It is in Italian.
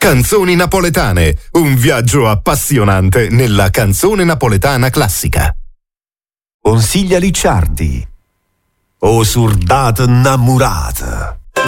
Canzoni napoletane, un viaggio appassionante nella canzone napoletana classica. Consiglia Licciardi. O surdata innamorata.